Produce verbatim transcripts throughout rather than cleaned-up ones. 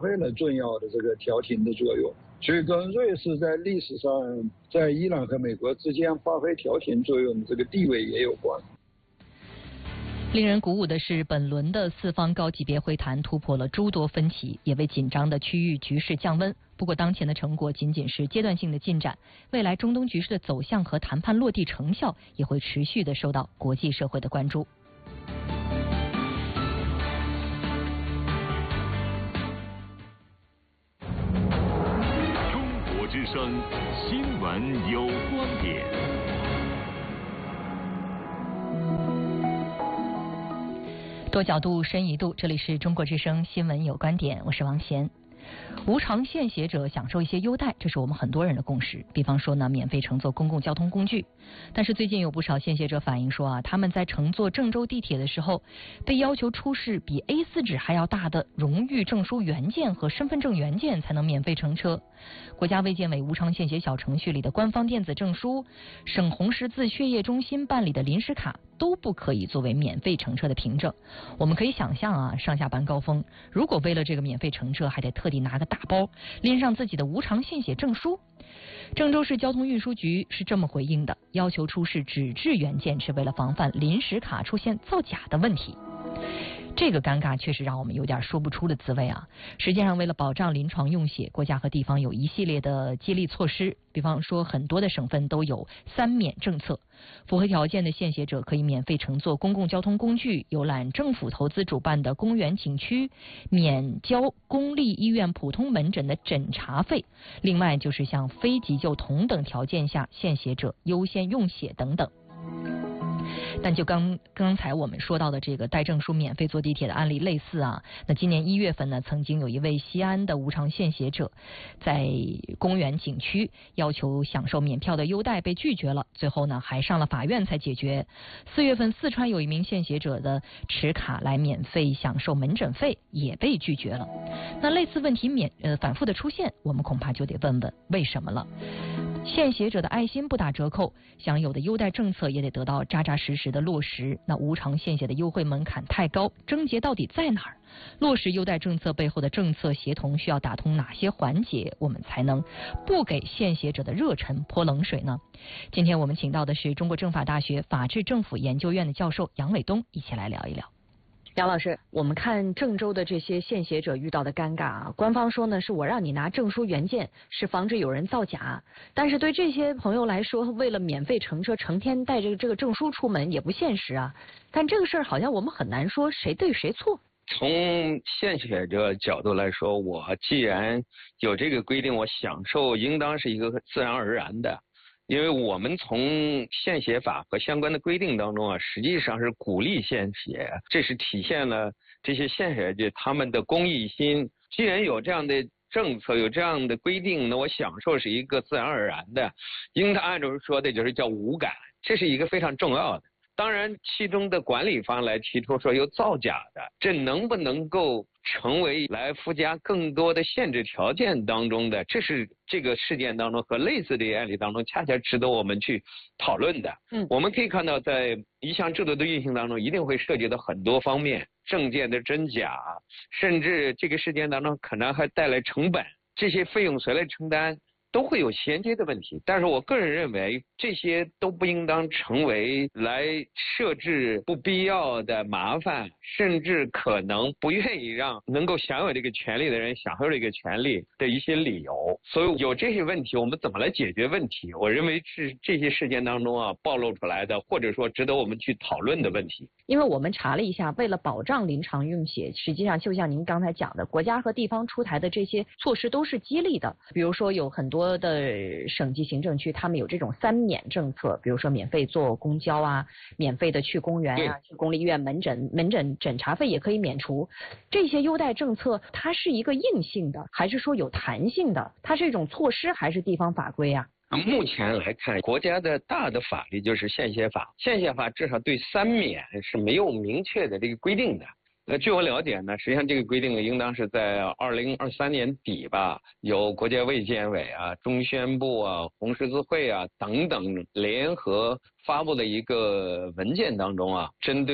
挥了重要的这个调停的作用。所以跟瑞士在历史上在伊朗和美国之间发挥调停作用的这个地位也有关。 令人鼓舞的是，本轮的四方高级别会谈突破了诸多分歧，也为紧张的区域局势降温。不过，当前的成果仅仅是阶段性的进展，未来中东局势的走向和谈判落地成效也会持续的受到国际社会的关注。 中国之声新闻有观点。 多角度深一度，这里是中国之声新闻有观点，我是王贤。无偿献血者享受一些优待，这是我们很多人的共识。比方说呢，免费乘坐公共交通工具。但是最近有不少献血者反映说啊，他们在乘坐郑州地铁的时候，被要求出示比 A 四 纸还要大的荣誉证书原件和身份证原件才能免费乘车。国家卫健委无偿献血小程序里的官方电子证书、省红十字血液中心办理的临时卡都不可以作为免费乘车的凭证。我们可以想象啊，上下班高峰，如果为了这个免费乘车还得特地拿个大包拎上自己的无偿献血证书。郑州市交通运输局是这么回应的，要求出示纸质原件是为了防范临时卡出现造假的问题。这个尴尬确实让我们有点说不出的滋味啊！实际上，为了保障临床用血，国家和地方有一系列的激励措施。比方说，很多的省份都有三免政策，符合条件的献血者可以免费乘坐公共交通工具，游览政府投资主办的公园景区，免交公立医院普通门诊的诊查费。另外就是像非急救同等条件下，献血者优先用血等等。但就刚刚才我们说到的这个带证书免费坐地铁的案例类似啊，那今年一月份呢，曾经有一位西安的无偿献血者在公园景区要求享受免票的优待被拒绝了，最后呢还上了法院才解决。四月份四川有一名献血者的持卡来免费享受门诊费也被拒绝了。那类似问题免呃反复的出现，我们恐怕就得问问为什么了。献血者的爱心不打折扣，享有的优待政策也得得到扎扎实实的落实。那无偿献血的优惠门槛太高，症结到底在哪儿？落实优待政策背后的政策协同需要打通哪些环节，我们才能不给献血者的热忱泼冷水呢？今天我们请到的是中国政法大学法治政府研究院的教授杨伟东，一起来聊一聊。杨老师，我们看郑州的这些献血者遇到的尴尬啊，官方说呢是我让你拿证书原件，是防止有人造假。但是对这些朋友来说，为了免费乘车，成天带着这个证书出门也不现实啊。但这个事儿好像我们很难说谁对谁错。 从献血者角度来说，我既然有这个规定，我享受应当是一个自然而然的。因为我们从献血法和相关的规定当中啊，实际上是鼓励献血，这是体现了这些献血者他们的公益心。既然有这样的政策，有这样的规定，那我享受是一个自然而然的，应当按照说的就是叫无感，这是一个非常重要的。当然，其中的管理方来提出说有造假的，这能不能够成为来附加更多的限制条件当中的，这是这个事件当中和类似的案例当中恰恰值得我们去讨论的。嗯，我们可以看到，在一项制度的运行当中，一定会涉及到很多方面，证件的真假，甚至这个事件当中可能还带来成本，这些费用谁来承担？都会有衔接的问题，但是我个人认为这些都不应当成为来设置不必要的麻烦，甚至可能不愿意让能够享有这个权利的人享受这个权利的一些理由。所以有这些问题，我们怎么来解决问题？我认为是这些事件当中啊暴露出来的，或者说值得我们去讨论的问题。 因为我们查了一下，为了保障临床用血，实际上就像您刚才讲的，国家和地方出台的这些措施都是激励的。比如说有很多的省级行政区，他们有这种三免政策，比如说免费坐公交啊，免费的去公园啊，去公立医院门诊门诊诊查费也可以免除。这些优待政策它是一个硬性的，还是说有弹性的？它是一种措施还是地方法规啊？ 目前来看，国家的大的法律就是献血法，献血法至少对三免是没有明确的这个规定的。那据我了解呢，实际上这个规定应当是在二零二三年底吧，由国家卫健委啊、中宣部啊、红十字会啊等等联合发布的一个文件当中啊，针对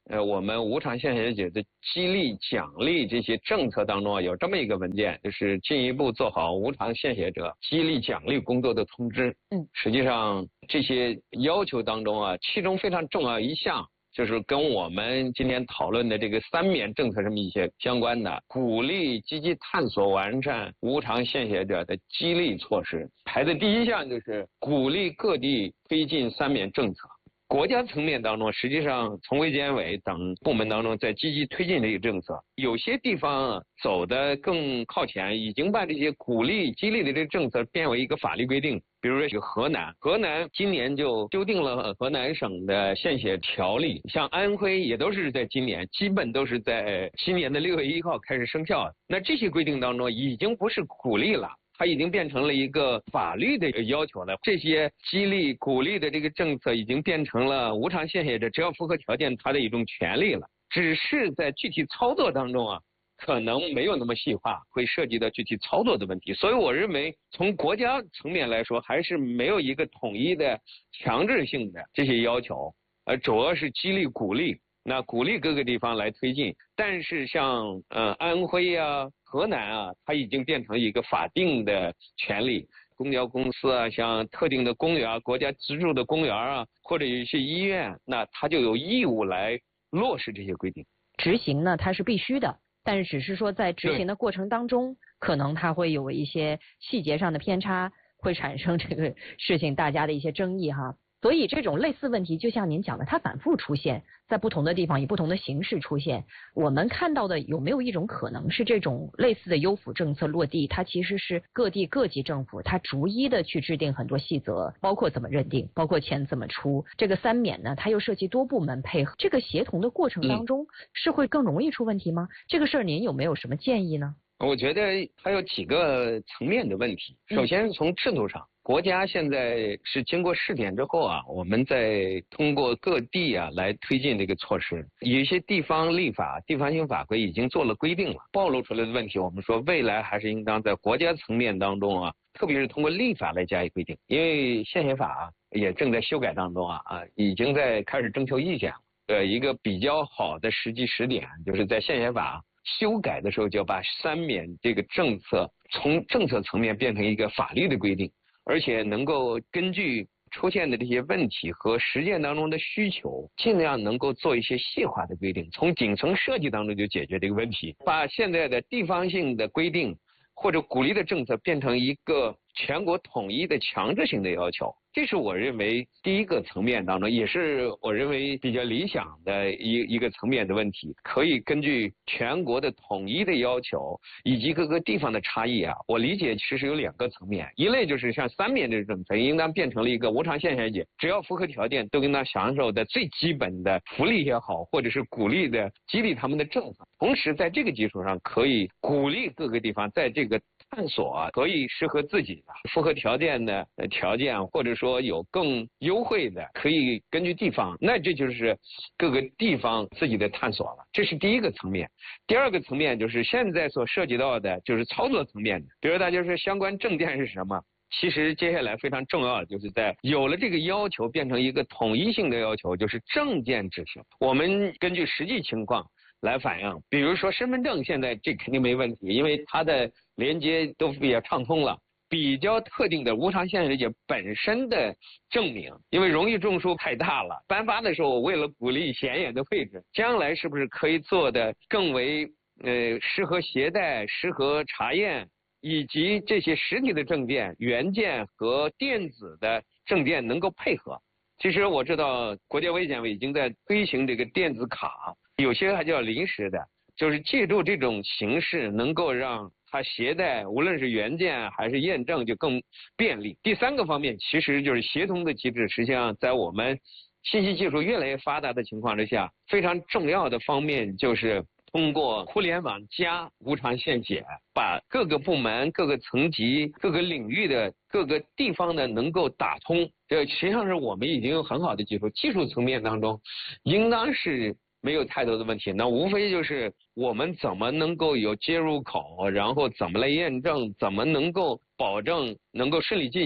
呃，我们无偿献血者的激励奖励这些政策当中啊，有这么一个文件，就是进一步做好无偿献血者激励奖励工作的通知。 嗯， 实际上这些要求当中啊，其中非常重要一项就是跟我们今天讨论的这个三免政策这么一些相关的，鼓励积极探索完善无偿献血者的激励措施。排的第一项就是鼓励各地推进三免政策。国家层面当中，实际上从卫健委等部门当中在积极推进这个政策，有些地方走得更靠前，已经把这些鼓励激励的这个政策变为一个法律规定。比如说这个河南，河南今年就修订了河南省的献血条例，像安徽也都是在今年，基本都是在今年的六月一号开始生效。那这些规定当中已经不是鼓励了，它已经变成了一个法律的要求了。这些激励鼓励的这个政策已经变成了无偿献血者只要符合条件他的一种权利了，只是在具体操作当中啊可能没有那么细化，会涉及到具体操作的问题。所以我认为从国家层面来说还是没有一个统一的强制性的这些要求，呃，主要是激励鼓励，那鼓励各个地方来推进。但是像呃安徽啊河南啊，它已经变成一个法定的权利，公交公司啊，像特定的公园、国家资助的公园啊，或者有一些医院，那它就有义务来落实这些规定。 执行呢，它是必须的，但是只是说在执行的过程当中，可能它会有一些细节上的偏差，会产生这个事情大家的一些争议哈。所以这种类似问题，就像您讲的，它反复出现在不同的地方，以不同的形式出现。我们看到的有没有一种可能是，这种类似的优抚政策落地，它其实是各地各级政府它逐一的去制定很多细则，包括怎么认定，包括钱怎么出。这个三免呢，它又涉及多部门配合，这个协同的过程当中，是会更容易出问题吗？这个事儿您有没有什么建议呢？ 我觉得它有几个层面的问题。首先从制度上，国家现在是经过试点之后啊，我们在通过各地啊来推进这个措施。有一些地方立法、地方性法规已经做了规定了，暴露出来的问题，我们说未来还是应当在国家层面当中啊，特别是通过立法来加以规定。因为献血法也正在修改当中啊啊，已经在开始征求意见了。呃，一个比较好的实际时点，就是在献血法修改的时候，就要把三免这个政策从政策层面变成一个法律的规定，而且能够根据出现的这些问题和实践当中的需求，尽量能够做一些细化的规定，从顶层设计当中就解决这个问题，把现在的地方性的规定或者鼓励的政策变成一个全国统一的强制性的要求。这是我认为第一个层面当中，也是我认为比较理想的一一个层面的问题。可以根据全国的统一的要求以及各个地方的差异啊，我理解其实有两个层面。一类就是像三免这个政策应当变成了一个无偿献血者只要符合条件都应当享受的最基本的福利也好，或者是鼓励的激励他们的政策。同时在这个基础上，可以鼓励各个地方在这个探索啊，可以适合自己的符合条件的条件，或者说有更优惠的，可以根据地方，那这就是各个地方自己的探索了。这是第一个层面。第二个层面就是现在所涉及到的就是操作层面的，比如大家说相关证件是什么，其实接下来非常重要的就是在有了这个要求变成一个统一性的要求，就是证件执行。我们根据实际情况来反映，比如说身份证现在这肯定没问题，因为它的连接都比较畅通了。比较特定的无偿献血者本身的证明，因为荣誉证书太大了，颁发的时候为了鼓励显眼的配置，将来是不是可以做的更为呃适合携带、适合查验，以及这些实体的证件、原件和电子的证件能够配合？其实我知道国家卫健委已经在推行这个电子卡，有些还叫临时的，就是借助这种形式能够让它携带无论是原件还是验证就更便利。第三个方面其实就是协同的机制，实际上在我们信息技术越来越发达的情况之下，非常重要的方面就是通过互联网加无偿献血，把各个部门、各个层级、各个领域的各个地方的能够打通。这实际上是我们已经有很好的技术，技术层面当中应当是没有太多的问题，那无非就是我们怎么能够有接入口，然后怎么来验证，怎么能够保证能够顺利进行。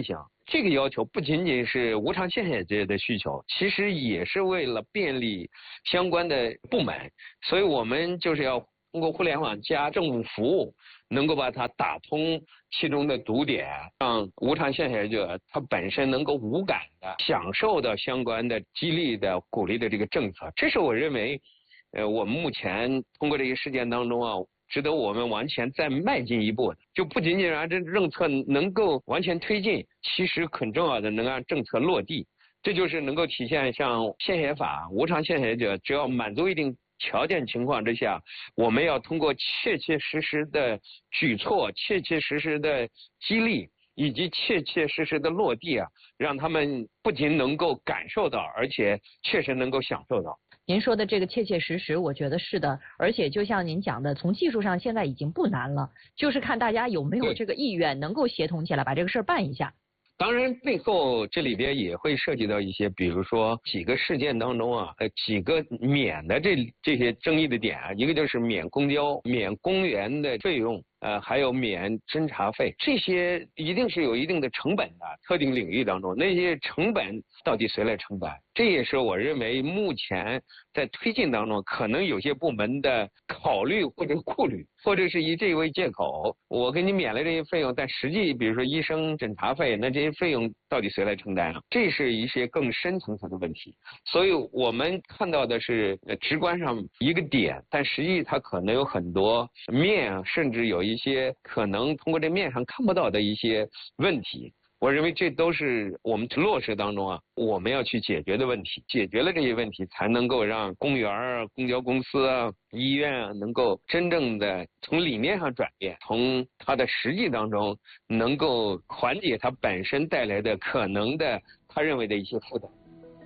这个要求不仅仅是无偿献血者的需求，其实也是为了便利相关的部门，所以我们就是要通过互联网加政府服务，能够把它打通其中的堵点，让无偿献血者他本身能够无感的享受到相关的激励的鼓励的这个政策。这是我认为，呃，我们目前通过这些事件当中啊，值得我们往前再迈进一步的，就不仅仅让这政策能够完全推进，其实很重要的能让政策落地。这就是能够体现像献血法，无偿献血者只要满足一定条件情况之下，我们要通过切切实实的举措、切切实实的激励以及切切实实的落地啊，让他们不仅能够感受到，而且确实能够享受到。 您说的这个切切实实，我觉得是的，而且就像您讲的，从技术上现在已经不难了，就是看大家有没有这个意愿，能够协同起来把这个事儿办一下。 当然，背后这里边也会涉及到一些，比如说几个事件当中啊，呃，几个免的这这些争议的点啊，一个就是免公交、免公园的费用，呃，还有免侦查费，这些一定是有一定的成本的。特定领域当中，那些成本到底谁来承担？这也是我认为目前在推进当中，可能有些部门的考虑或者顾虑，或者是以这为借口，我给你免了这些费用，但实际比如说医生诊查费，那这些费用到底谁来承担啊？这是一些更深层次的问题。所以我们看到的是呃直观上一个点，但实际它可能有很多面啊，甚至有一些可能通过这面上看不到的一些问题。我认为这都是我们落实当中啊，我们要去解决的问题。解决了这些问题，才能够让公园啊、公交公司啊、医院啊，能够真正的从理念上转变，从它的实际当中能够缓解它本身带来的可能的他认为的一些负担。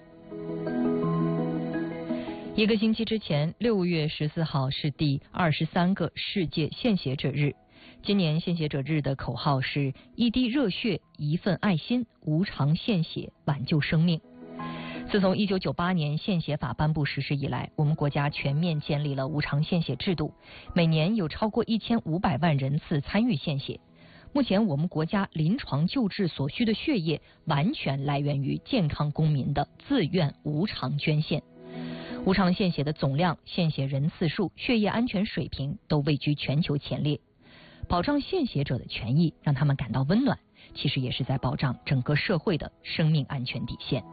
一个星期之前，六月十四号是第二十三个世界献血者日。今年献血者日的口号是一滴热血，一份爱心，无偿献血，挽救生命。自从一九九八年献血法颁布实施以来，我们国家全面建立了无偿献血制度，每年有超过一千五百万人次参与献血。目前我们国家临床救治所需的血液完全来源于健康公民的自愿无偿捐献。无偿献血的总量、献血人次数、血液安全水平都位居全球前列。保障献血者的权益，让他们感到温暖，其实也是在保障整个社会的生命安全底线。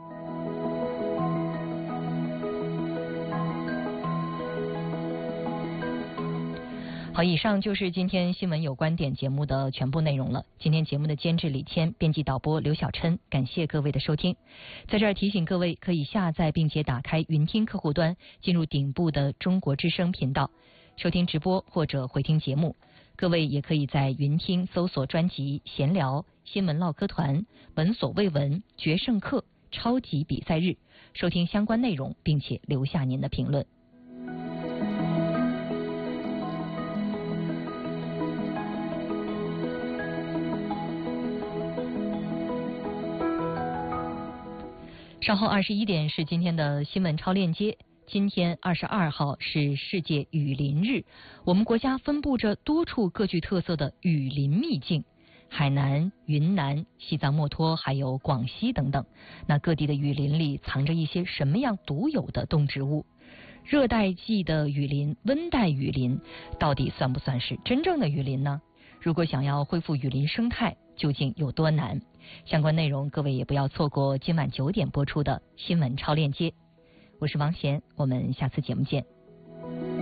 好，以上就是今天新闻有观点节目的全部内容了。今天节目的监制李谦，编辑导播刘小琛，感谢各位的收听。在这儿提醒各位，可以下载并且打开云听客户端，进入顶部的中国之声频道，收听直播或者回听节目。各位也可以在云听搜索专辑闲聊、新闻唠嗑团、闻所未闻、决胜课、超级比赛日，收听相关内容，并且留下您的评论。稍后二十一点是今天的新闻超链接。今天二十二号是世界雨林日，我们国家分布着多处各具特色的雨林秘境，海南、云南、西藏墨脱还有广西等等。那各地的雨林里藏着一些什么样独有的动植物？热带季的雨林、温带雨林到底算不算是真正的雨林呢？如果想要恢复雨林生态，究竟有多难？相关内容各位也不要错过今晚九点播出的新闻超链接。我是王贤，我们下次节目见。